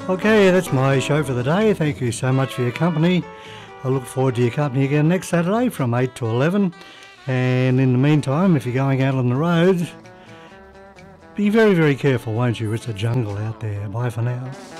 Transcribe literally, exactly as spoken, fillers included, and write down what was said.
Okay, that's my show for the day. Thank you so much for your company. I look forward to your company again next Saturday from eight to eleven. And in the meantime, if you're going out on the road, be very, very careful, won't you? It's a jungle out there. Bye for now.